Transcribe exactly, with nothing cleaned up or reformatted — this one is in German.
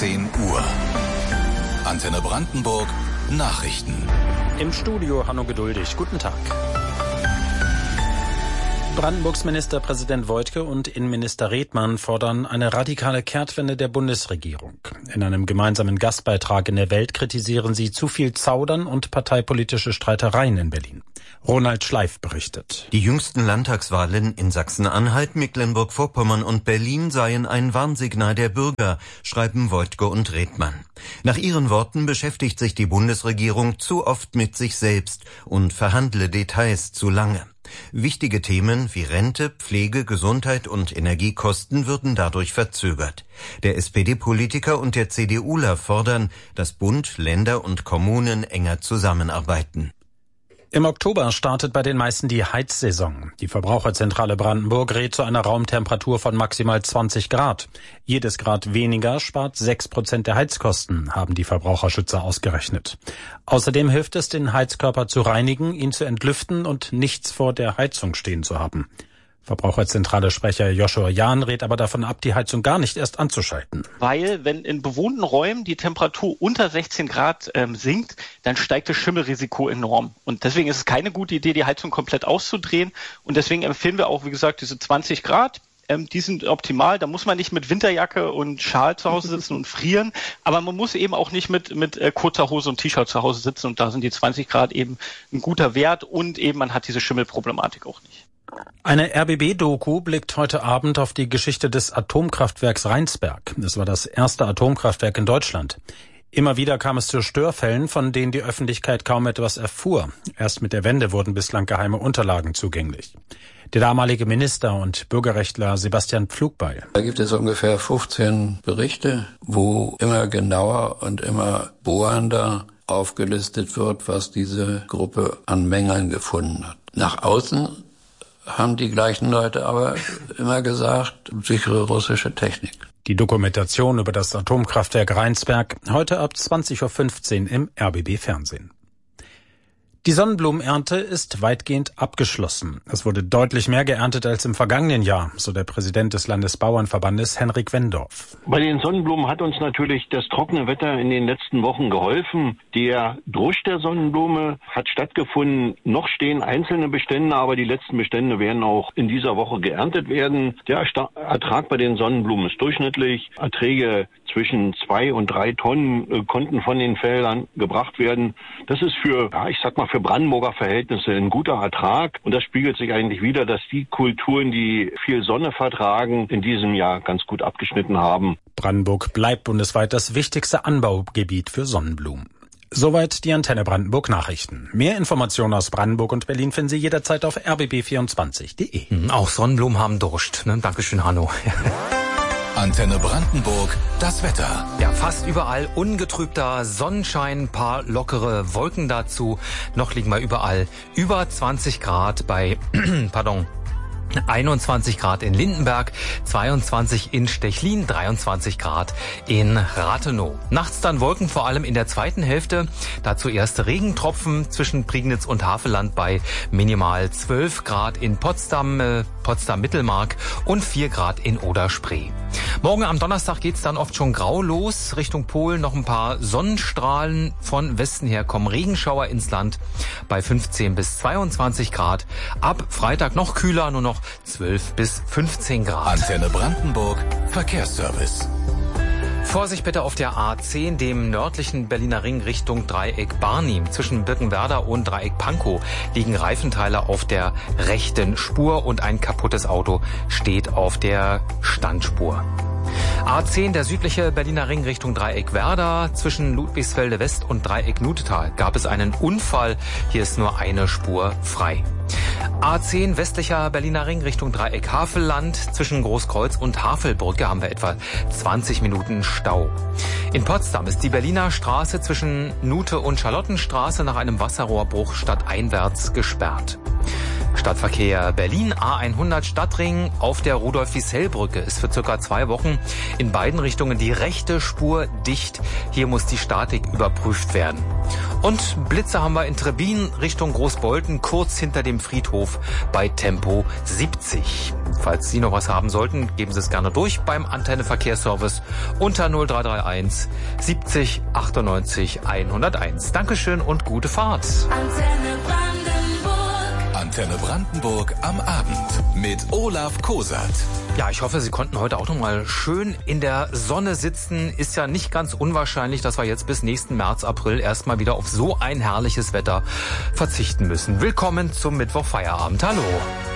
zehn Uhr. Antenne Brandenburg Nachrichten. Im Studio Hanno Geduldig. Guten Tag. Brandenburgs Ministerpräsident Woidke und Innenminister Redmann fordern eine radikale Kehrtwende der Bundesregierung. In einem gemeinsamen Gastbeitrag in der Welt kritisieren sie zu viel Zaudern und parteipolitische Streitereien in Berlin. Ronald Schleif berichtet. Die jüngsten Landtagswahlen in Sachsen-Anhalt, Mecklenburg-Vorpommern und Berlin seien ein Warnsignal der Bürger, schreiben Woidke und Redmann. Nach ihren Worten beschäftigt sich die Bundesregierung zu oft mit sich selbst und verhandle Details zu lange. Wichtige Themen wie Rente, Pflege, Gesundheit und Energiekosten würden dadurch verzögert. Der S P D-Politiker und der CDUler fordern, dass Bund, Länder und Kommunen enger zusammenarbeiten. Im Oktober startet bei den meisten die Heizsaison. Die Verbraucherzentrale Brandenburg rät zu einer Raumtemperatur von maximal zwanzig Grad. Jedes Grad weniger spart sechs Prozent der Heizkosten, haben die Verbraucherschützer ausgerechnet. Außerdem hilft es, den Heizkörper zu reinigen, ihn zu entlüften und nichts vor der Heizung stehen zu haben. Verbraucherzentrale-Sprecher Joshua Jahn rät aber davon ab, die Heizung gar nicht erst anzuschalten. Weil, wenn in bewohnten Räumen die Temperatur unter sechzehn Grad ähm, sinkt, dann steigt das Schimmelrisiko enorm. Und deswegen ist es keine gute Idee, die Heizung komplett auszudrehen. Und deswegen empfehlen wir auch, wie gesagt, diese zwanzig Grad. Ähm, die sind optimal. Da muss man nicht mit Winterjacke und Schal zu Hause sitzen und frieren. Aber man muss eben auch nicht mit, mit äh, kurzer Hose und T-Shirt zu Hause sitzen. Und da sind die zwanzig Grad eben ein guter Wert. Und eben man hat diese Schimmelproblematik auch nicht. Eine R B B-Doku blickt heute Abend auf die Geschichte des Atomkraftwerks Rheinsberg. Das war das erste Atomkraftwerk in Deutschland. Immer wieder kam es zu Störfällen, von denen die Öffentlichkeit kaum etwas erfuhr. Erst mit der Wende wurden bislang geheime Unterlagen zugänglich. Der damalige Minister und Bürgerrechtler Sebastian Pflugbeil. Da gibt es ungefähr fünfzehn Berichte, wo immer genauer und immer bohrender aufgelistet wird, was diese Gruppe an Mängeln gefunden hat. Nach außen haben die gleichen Leute aber immer gesagt, sichere russische Technik. Die Dokumentation über das Atomkraftwerk Rheinsberg heute ab zwanzig Uhr fünfzehn im R B B-Fernsehen. Die Sonnenblumenernte ist weitgehend abgeschlossen. Es wurde deutlich mehr geerntet als im vergangenen Jahr, so der Präsident des Landesbauernverbandes Henrik Wendorf. Bei den Sonnenblumen hat uns natürlich das trockene Wetter in den letzten Wochen geholfen. Der Drusch der Sonnenblume hat stattgefunden. Noch stehen einzelne Bestände, aber die letzten Bestände werden auch in dieser Woche geerntet werden. Der Ertrag bei den Sonnenblumen ist durchschnittlich. Erträge zwischen zwei und drei Tonnen äh, konnten von den Feldern gebracht werden. Das ist für, ja, ich sag mal, für Brandenburger Verhältnisse ein guter Ertrag. Und das spiegelt sich eigentlich wider, dass die Kulturen, die viel Sonne vertragen, in diesem Jahr ganz gut abgeschnitten haben. Brandenburg bleibt bundesweit das wichtigste Anbaugebiet für Sonnenblumen. Soweit die Antenne Brandenburg Nachrichten. Mehr Informationen aus Brandenburg und Berlin finden Sie jederzeit auf r b b vierundzwanzig punkt d e. Auch Sonnenblumen haben Durst. Ne? Dankeschön, Hanno. Antenne Brandenburg, das Wetter. Ja, fast überall ungetrübter Sonnenschein, paar lockere Wolken dazu. Noch liegen wir überall über zwanzig Grad bei, pardon, einundzwanzig Grad in Lindenberg, zweiundzwanzig in Stechlin, dreiundzwanzig Grad in Rathenow. Nachts dann Wolken, vor allem in der zweiten Hälfte. Dazu erste Regentropfen zwischen Prignitz und Havelland bei minimal zwölf Grad in Potsdam, äh, Potsdam-Mittelmark und vier Grad in Oder-Spree. Morgen am Donnerstag geht's dann oft schon grau los. Richtung Polen noch ein paar Sonnenstrahlen. Von Westen her kommen Regenschauer ins Land bei fünfzehn bis zweiundzwanzig Grad. Ab Freitag noch kühler, nur noch zwölf bis fünfzehn Grad. Antenne Brandenburg, Verkehrsservice. Vorsicht bitte auf der A zehn, dem nördlichen Berliner Ring Richtung Dreieck Barnim. Zwischen Birkenwerder und Dreieck Pankow liegen Reifenteile auf der rechten Spur und ein kaputtes Auto steht auf der Standspur. A zehn, der südliche Berliner Ring Richtung Dreieck Werder. Zwischen Ludwigsfelde West und Dreieck Nutetal gab es einen Unfall. Hier ist nur eine Spur frei. A zehn, westlicher Berliner Ring Richtung Dreieck Havelland. Zwischen Großkreuz und Havelbrücke haben wir etwa zwanzig Minuten Stau. In Potsdam ist die Berliner Straße zwischen Nute und Charlottenstraße nach einem Wasserrohrbruch stadteinwärts gesperrt. Stadtverkehr Berlin A hundert Stadtring auf der Rudolf-Wiesel-Brücke ist für circa zwei Wochen in beiden Richtungen die rechte Spur dicht. Hier muss die Statik überprüft werden. Und Blitze haben wir in Trebin Richtung Großbolten, kurz hinter dem Friedhof bei Tempo siebzig. Falls Sie noch was haben sollten, geben Sie es gerne durch beim Antenne Verkehrsservice unter null drei drei eins siebzig achtundneunzig hunderteins. Dankeschön und gute Fahrt. Antenne Brandenburg. Antenne Brandenburg am Abend mit Olaf Kosat. Ja, ich hoffe, Sie konnten heute auch noch mal schön in der Sonne sitzen. Ist ja nicht ganz unwahrscheinlich, dass wir jetzt bis nächsten März, April erstmal wieder auf so ein herrliches Wetter verzichten müssen. Willkommen zum Mittwochfeierabend. Hallo.